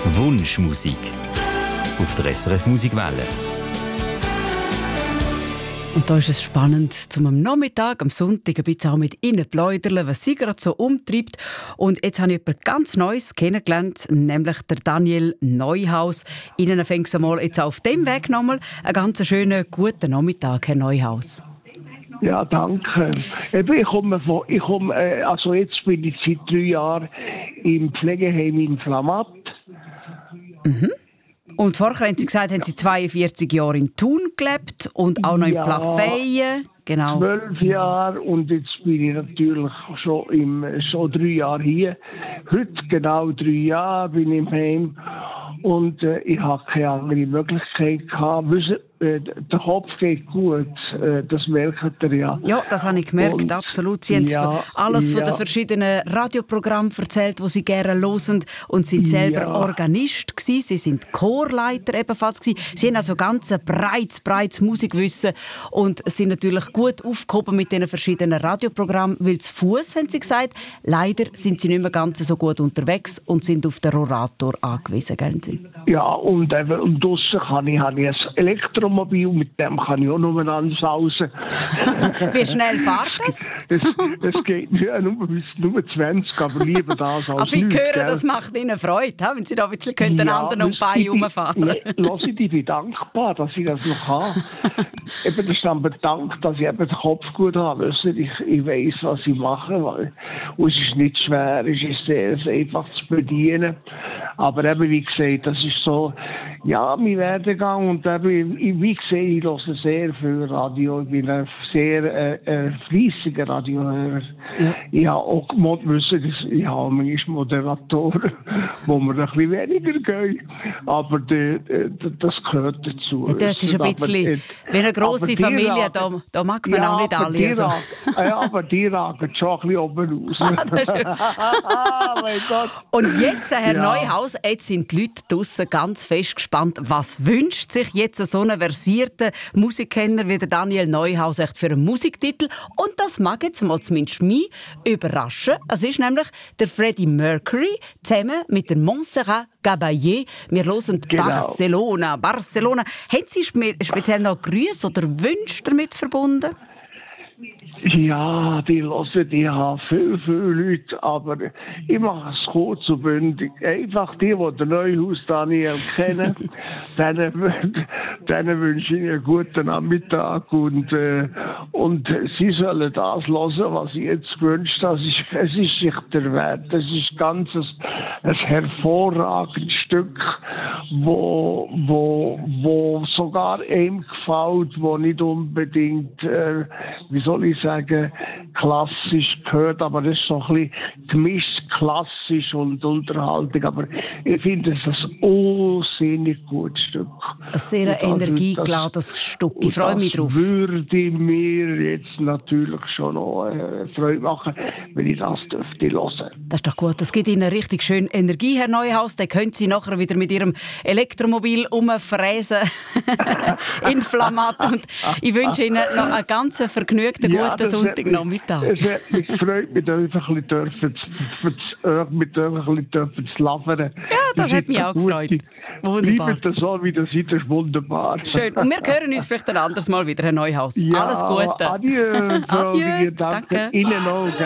Wunschmusik auf der SRF Musikwelle. Und da ist es spannend, am Nachmittag, am Sonntag, ein bisschen auch mit Ihnen zu plaudern, was Sie gerade so umtreibt. Und jetzt habe ich jemanden ganz Neues kennengelernt, nämlich der Daniel Neuhaus. Ihnen fängt es mal jetzt auf dem Weg nochmal einen ganz schönen guten Nachmittag, Herr Neuhaus. Ja, danke. Jetzt bin ich seit 3 Jahren im Pflegeheim in Flamatt. Mhm. Und vorher haben Sie gesagt, haben Sie 42 Jahre in Thun gelebt und auch noch in Plafeyen. Genau. 12 Jahre und jetzt bin ich natürlich schon 3 Jahre hier. Heute genau 3 Jahre bin ich im Heim und ich habe keine andere Möglichkeit gehabt. Der Kopf geht gut, das merkt ihr ja. Ja, das habe ich gemerkt, und, absolut. Sie haben alles von den verschiedenen Radioprogrammen erzählt, die Sie gerne hören und sind selber Organist gewesen. Sie sind Chorleiter ebenfalls gewesen. Sie haben also ganz ein breites Musikwissen und sind natürlich gut aufgehoben mit diesen verschiedenen Radioprogrammen, weil zu Fuss, haben Sie gesagt, leider sind Sie nicht mehr ganz so gut unterwegs und sind auf den Rollator angewiesen, gell Sie? Ja, und draussen habe ich ein Elektromobil, mit dem kann ich auch nur anschausen. Wie schnell fährt das? Es geht nur 20, aber lieber das als aber ich nichts, höre, gell? Das macht Ihnen Freude, wenn Sie da ein bisschen den anderen um die Beine rumfahren können. Ich bin dankbar, dass ich das noch habe. Ich bin dann bedankt, dass ich eben den Kopf gut habe. Ich weiss, was ich mache. Und es ist nicht schwer, es ist sehr einfach zu bedienen. Aber eben, wie gesagt, das ist so, ja, mein Werdegang. Und eben, wie gesagt, ich höre sehr viel Radio. Ich bin ein sehr fleissiger Radiohörer. Ja. Ich habe auch wissen, ich habe manchmal Moderatoren, wo mir ein bisschen weniger gehen. Aber das gehört dazu. Ja, das ist ein bisschen wie eine grosse Familie. Da mag man auch nicht alle. Aber die ragen schon ein bisschen oben raus. Oh mein Gott. Und jetzt, Herr Neuhaus, jetzt sind die Leute draussen ganz fest gespannt. Was wünscht sich jetzt so ein versierter Musikkenner wie der Daniel Neuhaus echt für einen Musiktitel? Und das mag jetzt mal zumindest mich überraschen. Es ist nämlich der Freddie Mercury zusammen mit der Montserrat Caballé. Wir hören Barcelona. Haben Sie speziell noch Grüße oder Wünsche damit verbunden? Ja, die hören, die haben viele Leute, aber ich mache es kurz und bündig. Einfach die den Neuhaus Daniel kennen, denen wünsche ich einen guten Nachmittag und sie sollen das hören, was ich jetzt wünsche. Es ist sich der Wert. Das ist ganz ein hervorragendes Stück, wo sogar einem gefällt, wo nicht unbedingt, wie soll ich sagen, klassisch gehört, aber das ist so ein bisschen gemischt, klassisch und Unterhaltung. Aber ich finde es ein unsinnig gutes Stück. Ein sehr energiegeladenes Stück. Ich freue mich drauf. Das würde mir jetzt natürlich schon noch Freude machen, wenn ich das dürfte hören. Das ist doch gut. Das gibt Ihnen richtig schön Energie, Herr Neuhaus. Dann können Sie nachher wieder mit Ihrem Elektromobil umfräsen in Flamatt. Und ich wünsche Ihnen noch einen ganz vergnügten, guten Sonntagnachmittag. Es hat mich gefreut, mit euch ein bisschen zu labern. Ja, das hat mich auch gefreut. Wunderbar. Bleibt so, wie das ist, das ist wunderbar. Schön. Und wir hören uns vielleicht ein anderes Mal wieder, Herr Neuhaus. Ja, alles Gute. Adieu. Adieu. Danke. Ihnen auch.